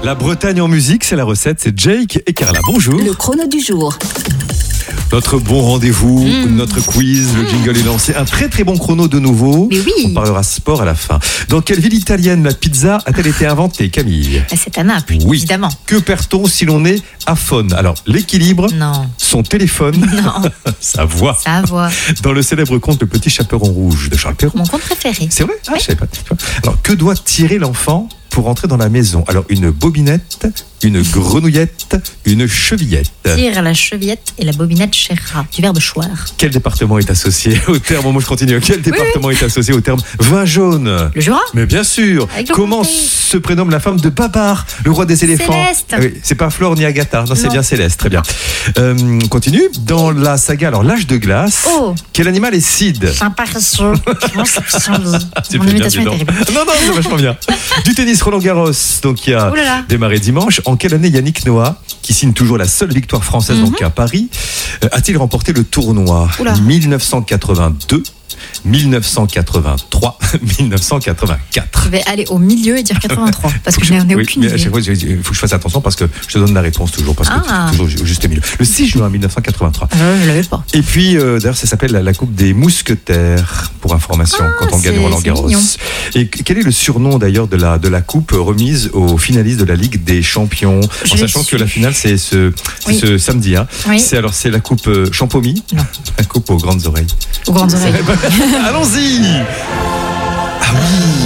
La Bretagne en musique, c'est la recette, c'est Jake et Carla. Bonjour. Le chrono du jour. Notre bon rendez-vous, notre quiz, le jingle est lancé. Un très très bon chrono de nouveau. Mais oui. On parlera sport à la fin. Dans quelle ville italienne la pizza a-t-elle été inventée, Camille? C'est à Naples, Oui. évidemment. Que perd-on si l'on est aphone? Alors, l'équilibre, Non. son téléphone, Non. sa voix. Ça va. Dans le célèbre conte Le Petit Chaperon Rouge de Charles Perrault. Mon compte préféré. C'est vrai? Ah, Oui. je savais pas. Tu vois. Alors, que doit tirer l'enfant pour entrer dans la maison? Alors, une bobinette, une grenouillette, une chevillette. Tire la chevillette et la bobinette chérera, du verbe choir. Quel département est associé au terme, moi je continue, quel département est associé au terme vin jaune? Le Jura? Mais bien sûr. Avec le Comment comté. se prénomme la femme de Babar, le roi des éléphants? Céleste. Ah oui, c'est pas Flore ni Agatha, non, c'est Non. bien Céleste, très bien. On continue. Dans la saga, alors l'âge de glace, Oh. quel animal est Sid? C'est un paresseux. Mon Tu Mon fais bien, imitation dis est donc. terrible. Non, c'est vachement bien. Du tennis Roland Garros, donc qui a Oh là là. démarré dimanche. En quelle année Yannick Noah, qui signe toujours la seule victoire française donc à Paris, a-t-il remporté le tournoi? Oula. 1982, 1983, 1984. Je vais aller au milieu et dire 83, parce que je n'en ai Oui, aucune mais à idée. chaque fois, il faut que je fasse attention parce que je te donne la réponse toujours, parce que Ah. c'est toujours au juste milieu. Le 6 juin 1983. Je l'avais pas. Et puis, d'ailleurs, ça s'appelle la Coupe des Mousquetaires, pour information, quand on gagne c'est- Roland c'est Garros. mignon. Et quel est le surnom d'ailleurs de la Coupe remise aux finalistes de la Ligue des Champions, Je en l'ai sachant su. que la finale c'est Oui. ce samedi. Hein. Oui. C'est la Coupe Champomy, Non. la Coupe aux grandes oreilles. Aux grandes oreilles. Allons-y. Ah oui.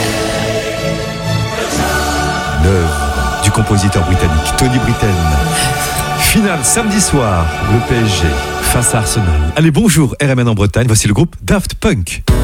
L'œuvre du compositeur britannique Tony Britten. Finale samedi soir, le PSG face à Arsenal. Allez, bonjour RMN en Bretagne, voici le groupe Daft Punk.